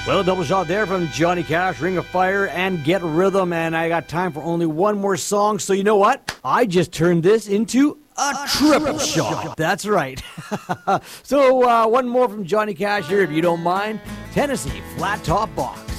Well, a double shot there from Johnny Cash, Ring of Fire, and Get Rhythm. And I got time for only one more song. So you know what? I just turned this into a triple shot. That's right. So one more from Johnny Cash here, if you don't mind. Tennessee Flat Top Box.